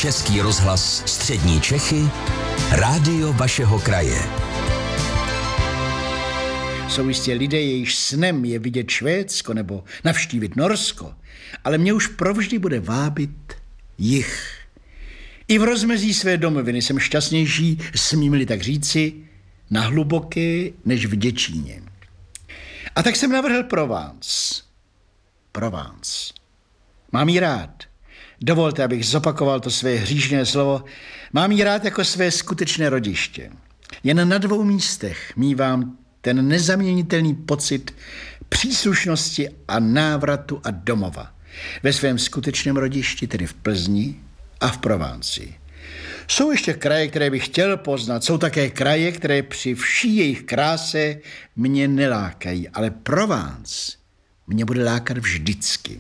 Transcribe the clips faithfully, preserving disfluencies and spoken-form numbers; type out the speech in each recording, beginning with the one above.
Český rozhlas Střední Čechy, rádio vašeho kraje. Jsou jistě lidé, jejichž snem je vidět Švédsko nebo navštívit Norsko, ale mě už provždy bude vábit jih. I v rozmezí své domoviny jsem šťastnější, smím-li tak říci, na Hluboké než v Děčíně. A tak jsem navrhl Provence. Provence. Mám jí rád. Dovolte, abych zopakoval to své hříšné slovo. Mám jí rád jako své skutečné rodiště. Jen na dvou místech mívám ten nezaměnitelný pocit příslušnosti a návratu a domova. Ve svém skutečném rodišti, tedy v Plzni a v Prováncii. Jsou ještě kraje, které bych chtěl poznat. Jsou také kraje, které při vší jejich kráse mě nelákají. Ale Provence mě bude lákat vždycky.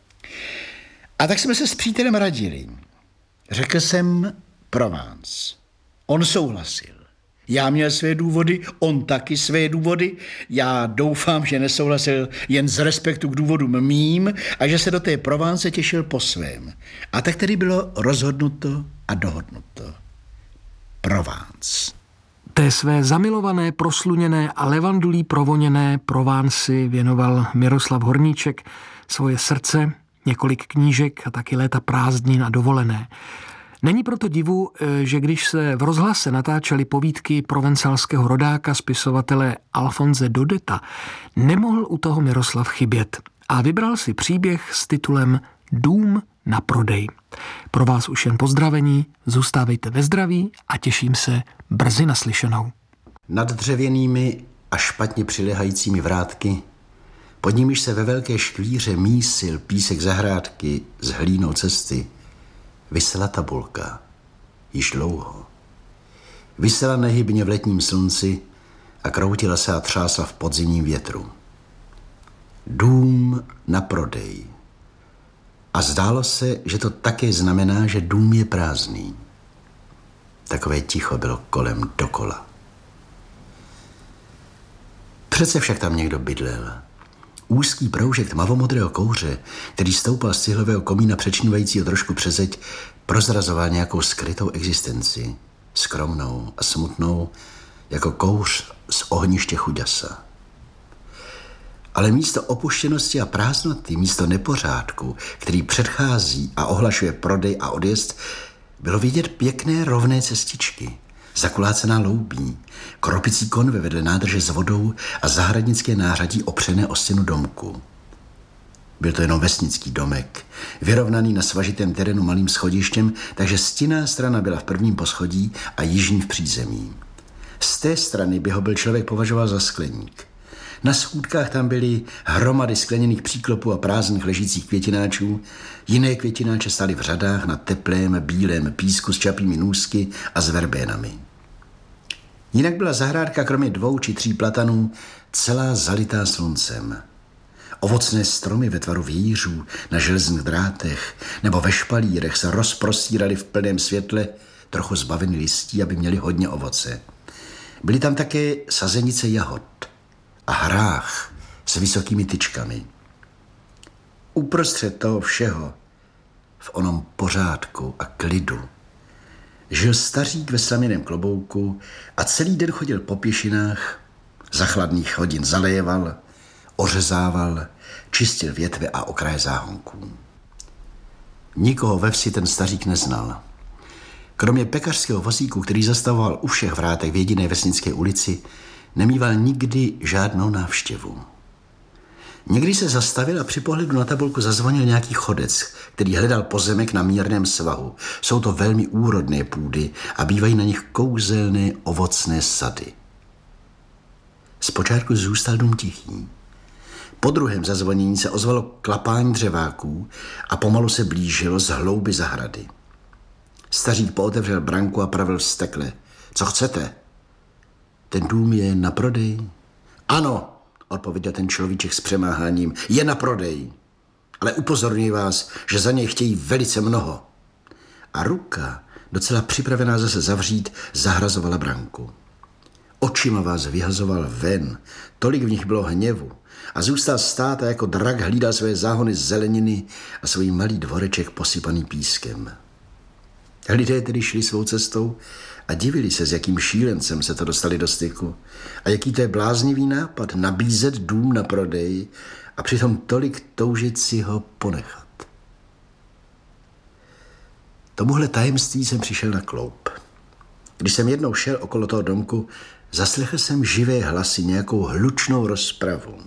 A tak jsme se s přítelem radili. Řekl jsem Provence. On souhlasil. Já měl své důvody, on taky své důvody. Já doufám, že nesouhlasil jen z respektu k důvodům mým a že se do té Provence těšil po svém. A tak tedy bylo rozhodnuto a dohodnuto. Provence. Té své zamilované, prosluněné a levandulí provoněné Provenci věnoval Miroslav Horníček svoje srdce, několik knížek a taky léta prázdnin a dovolené. Není proto divu, že když se v rozhlase natáčely povídky provencálského rodáka, spisovatele Alfonse Dodeta, nemohl u toho Miroslav chybět a vybral si příběh s titulem Dům na prodej. Pro vás už jen pozdravení, zůstávejte ve zdraví a těším se brzy naslyšenou. Nad dřevěnými a špatně přilehajícími vrátky, pod nimiž se ve velké škvíře mísil písek zahrádky z hlínou cesty, visela tabulka, již dlouho. Visela nehybně v letním slunci a kroutila se a třásla v podzimním větru. Dům na prodej. A zdálo se, že to také znamená, že dům je prázdný. Takové ticho bylo kolem dokola. Přece však tam někdo bydlel. Úzký proužek tmavomodrého kouře, který stoupal z cihlového komína přečnívajícího trošku přes zeď, prozrazoval nějakou skrytou existenci, skromnou a smutnou, jako kouř z ohniště chuďasa. Ale místo opuštěnosti a prázdnoty, místo nepořádku, který předchází a ohlašuje prodej a odjezd, bylo vidět pěkné rovné cestičky, zakulácená loubí, kropicí konve vedle nádrže s vodou a zahradnické nářadí opřené o stěnu domku. Byl to jenom vesnický domek, vyrovnaný na svažitém terénu malým schodištěm, takže stinná strana byla v prvním poschodí a jižní v přízemí. Z té strany by ho byl člověk považoval za skleník. Na schůdkách tam byly hromady skleněných příklopů a prázdných ležících květináčů. Jiné květináče stály v řadách na teplém, bílém písku s čapými nůzky a s verbénami. Jinak byla zahrádka kromě dvou či tří platanů celá zalitá sluncem. Ovocné stromy ve tvaru vějířů na železných drátech nebo ve špalírech se rozprostíraly v plném světle, trochu zbavený listí, aby měli hodně ovoce. Byly tam také sazenice jahod a hrách s vysokými tyčkami. Uprostřed toho všeho, v onom pořádku a klidu, žil stařík ve slaměném klobouku a celý den chodil po pěšinách, za chladných hodin zaléval, ořezával, čistil větve a okraje záhonků. Nikoho ve vsi ten stařík neznal. Kromě pekařského vozíku, který zastavoval u všech vrátek v jediné vesnické ulici, nemýval nikdy žádnou návštěvu. Někdy se zastavil a při pohledu na tabulku zazvonil nějaký chodec, který hledal pozemek na mírném svahu. Jsou to velmi úrodné půdy a bývají na nich kouzelné ovocné sady. Zpočátku zůstal dům tichý. Po druhém zazvonění se ozvalo klapání dřeváků a pomalu se blížilo z hlouby zahrady. Stařík pootevřel branku a pravil vztekle. Co chcete? Ten dům je na prodej? Ano, odpověděl ten človíček s přemáháním. Je na prodej. Ale upozorňuji vás, že za něj chtějí velice mnoho. A ruka, docela připravená zase zavřít, zahrazovala branku. Očima vás vyhazoval ven, tolik v nich bylo hněvu a zůstal stát a jako drak hlídal své záhony z zeleniny a svůj malý dvoreček posypaný pískem. Lidé tedy šli svou cestou a divili se, s jakým šílencem se to dostali do styku a jaký to je bláznivý nápad nabízet dům na prodej a přitom tolik toužit si ho ponechat. Tomuhle tajemství jsem přišel na kloup. Když jsem jednou šel okolo toho domku, zaslechl jsem živé hlasy, nějakou hlučnou rozpravu.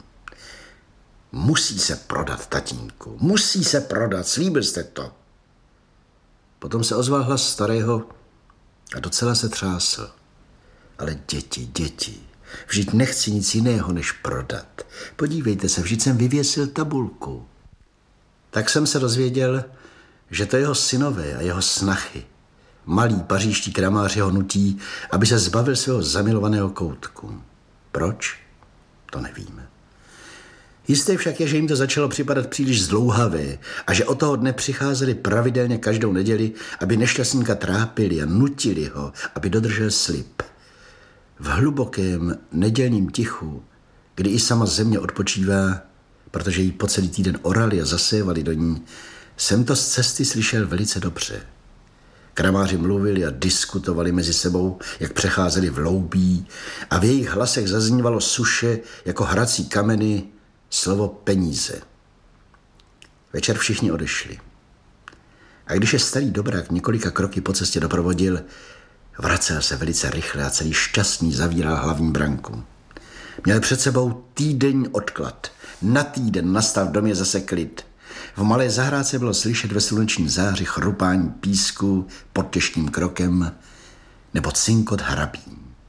Musí se prodat, tatínku, musí se prodat, slíbil jste to. Potom se ozval hlas starého a docela se třásl. Ale děti, děti, vždyť nechci nic jiného, než prodat. Podívejte se, vždyť jsem vyvěsil tabulku. Tak jsem se dozvěděl, že to jeho synové a jeho snachy, malí pařížští kramáři ho nutí, aby se zbavil svého zamilovaného koutku. Proč? To nevíme. Jisté však je, že jim to začalo připadat příliš zdlouhavé a že od toho dne přicházeli pravidelně každou neděli, aby nešťastníka trápili a nutili ho, aby dodržel slib. V hlubokém nedělním tichu, kdy i sama země odpočívá, protože jí po celý týden orali a zasévali do ní, jsem to z cesty slyšel velice dobře. Kramáři mluvili a diskutovali mezi sebou, jak přecházeli v loubí a v jejich hlasech zaznívalo suše jako hrací kameny slovo peníze. Večer všichni odešli. A když je starý dobrák několika kroky po cestě doprovodil, vracel se velice rychle a celý šťastný zavíral hlavní branku. Měl před sebou týdenní odklad. Na týden nastal v domě zase klid. V malé zahrádce bylo slyšet ve slunečním záři chrupání písku pod těžkým krokem nebo cinkot hrabí.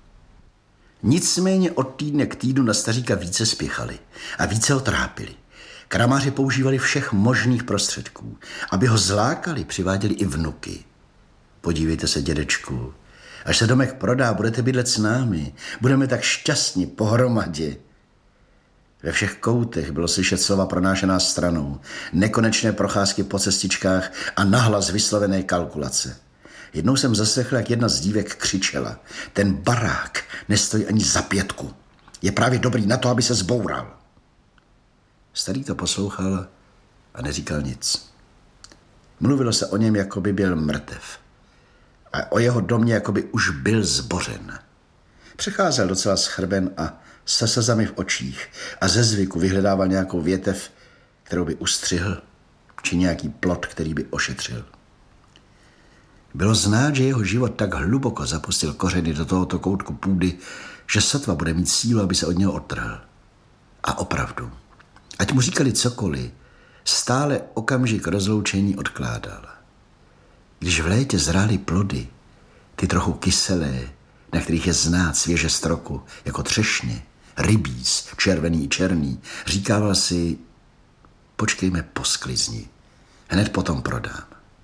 Nicméně od týdne k týdnu na staříka více spěchali a více ho trápili. Kramáři používali všech možných prostředků. Aby ho zlákali, přiváděli i vnuky. Podívejte se, dědečku, až se domek prodá, budete bydlet s námi. Budeme tak šťastní pohromadě. Ve všech koutech bylo slyšet slova pronášená stranou, nekonečné procházky po cestičkách a nahlas vyslovené kalkulace. Jednou jsem zaslechl, jak jedna z dívek křičela. Ten barák nestojí ani za pětku. Je právě dobrý na to, aby se zboural. Starý to poslouchal a neříkal nic. Mluvilo se o něm, jako by byl mrtev. A o jeho domě, jako by už byl zbořen. Přecházel docela schrben a se slzami v očích a ze zvyku vyhledával nějakou větev, kterou by ustřihl, či nějaký plot, který by ošetřil. Bylo znát, že jeho život tak hluboko zapustil kořeny do tohoto koutku půdy, že sotva bude mít sílu, aby se od něho odtrhl. A opravdu, ať mu říkali cokoliv, stále okamžik rozloučení odkládal. Když v létě zrály plody, ty trochu kyselé, na kterých je znát svěže stroku, jako třešně, rybíz, červený i černý, říkával si, počkejme po sklizni, hned potom prodám.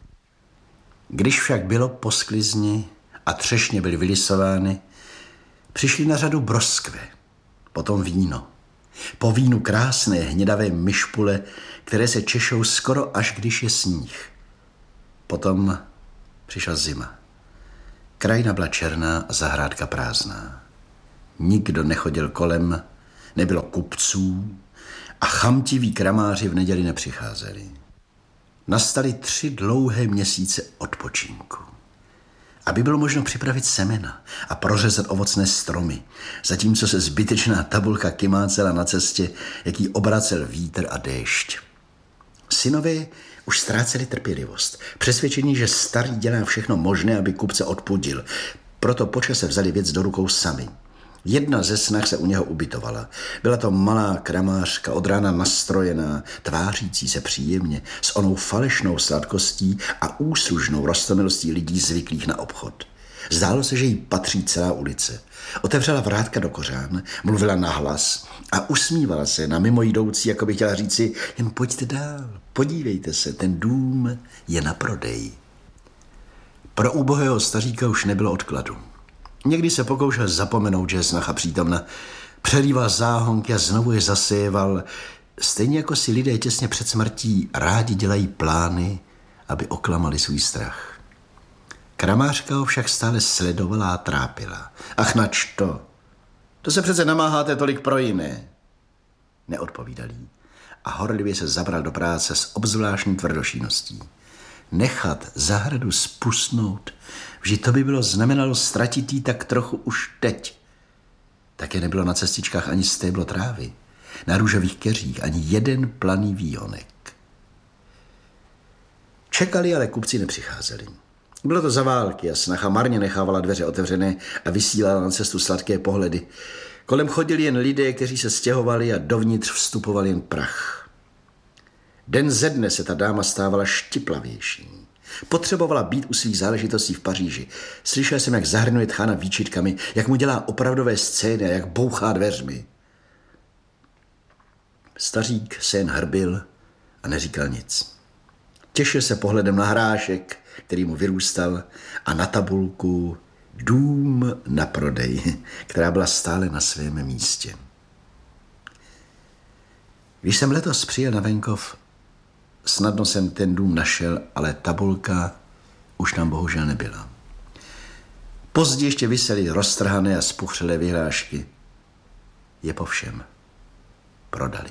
Když však bylo po sklizni a třešně byly vylisovány, přišly na řadu broskve, potom víno. Po vínu krásné hnědavé myšpule, které se češou skoro až když je sníh. Potom přišla zima. Krajina byla černá a zahrádka prázdná. Nikdo nechodil kolem, nebylo kupců a chamtiví kramáři v neděli nepřicházeli. Nastaly tři dlouhé měsíce odpočinku. Aby bylo možno připravit semena a prořezat ovocné stromy, zatímco se zbytečná tabulka kymácela na cestě, jak jí obracel vítr a déšť. Synové už ztráceli trpělivost, přesvědčení, že starý dělá všechno možné, aby kupce odpudil. Proto po čase vzali věc do rukou sami. Jedna ze snah se u něho ubytovala. Byla to malá kramářka, od rána nastrojená, tvářící se příjemně, s onou falešnou sladkostí a úslužnou roztomilostí lidí zvyklých na obchod. Zdálo se, že jí patří celá ulice. Otevřela vrátka do kořán, mluvila nahlas a usmívala se na mimojdoucí, jako by chtěla říci, jen pojďte dál, podívejte se, ten dům je na prodej. Pro ubohého staříka už nebylo odkladu. Někdy se pokoušel zapomenout, že je snacha přítomna, přerýval záhonky a znovu je zaséval, stejně jako si lidé těsně před smrtí rádi dělají plány, aby oklamali svůj strach. Kramářka ho však stále sledovala a trápila. Ach, nač to? To se přece namáháte tolik pro jiné. Neodpovídal jí a horlivě se zabral do práce s obzvláštní tvrdošíností. nechat zahradu spusnout, vždy to by bylo znamenalo ztratit jí tak trochu už teď. Také nebylo na cestičkách ani stéblo trávy, na růžových keřích ani jeden planý výhonek. Čekali, ale kupci nepřicházeli. Bylo to za války a snacha marně nechávala dveře otevřené a vysílala na cestu sladké pohledy. Kolem chodili jen lidé, kteří se stěhovali a dovnitř vstupoval jen prach. Den ze dne se ta dáma stávala štiplavější. Potřebovala být u svých záležitostí v Paříži. Slyšel jsem, jak zahrnuje tchána výčitkami, jak mu dělá opravdové scény a jak bouchá dveřmi. Stařík se jen hrbil a neříkal nic. Těšil se pohledem na hrášek, který mu vyrůstal, a na tabulku Dům na prodej, která byla stále na svém místě. Když jsem letos přijel na venkov, snadno jsem ten dům našel, ale tabulka už tam bohužel nebyla. Později ještě visely roztrhané a spuchřelé vyhlášky. Je po všem. Prodali.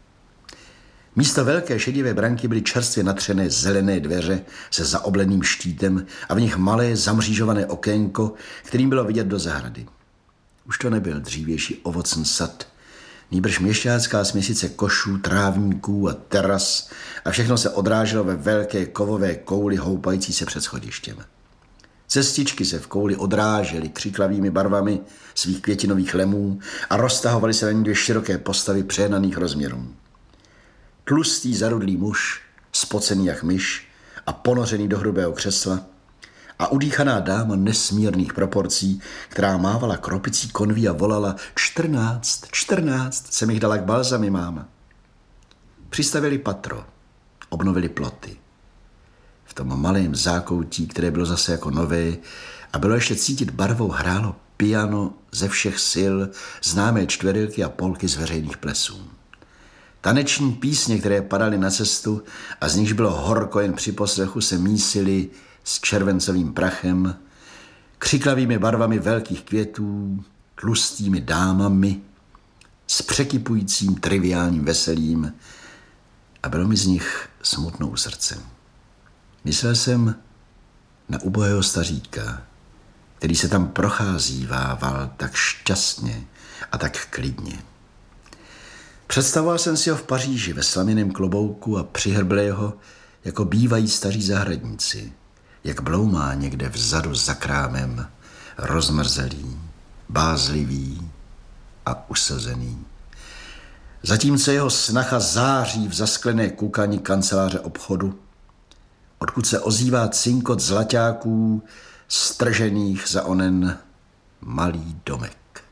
Místo velké šedivé branky byly čerstvě natřené zelené dveře se zaobleným štítem a v nich malé zamřížované okénko, kterým bylo vidět do zahrady. Už to nebyl dřívější ovocný sad, nýbrž měšťácká směsice košů, trávníků a teras a všechno se odráželo ve velké kovové kouli houpající se před schodištěm. Cestičky se v kouli odrážely křiklavými barvami svých květinových lemů a roztahovaly se na ní dvě široké postavy přehnaných rozměrů. Tlustý zarudlý muž, spocený jak myš a ponořený do hrubého křesla, a udýchaná dáma nesmírných proporcí, která mávala kropicí konví a volala čtrnáct, čtrnáct, jsem jich dala k balzami, máma. Přistavili patro, obnovili ploty. V tom malém zákoutí, které bylo zase jako nové a bylo ještě cítit barvou, hrálo piano ze všech sil, známé čtverilky a polky z veřejných plesů. Taneční písně, které padaly na cestu a z nichž bylo horko jen při poslechu, se mísily s červencovým prachem, křiklavými barvami velkých květů, tlustými dámami, s překypujícím triviálním veselím, a bylo mi z nich smutnou srdcem. Myslel jsem na ubohého staříka, který se tam procházívával tak šťastně a tak klidně. Představoval jsem si ho v Paříži ve slaměném klobouku a přihrblého, jako bývají staří zahradníci, jak bloumá někde vzadu za krámem, rozmrzelý, bázlivý a usazený. Zatímco jeho snacha září v zasklené kukani kanceláře obchodu, odkud se ozývá cinkot zlaťáků stržených za onen malý domek.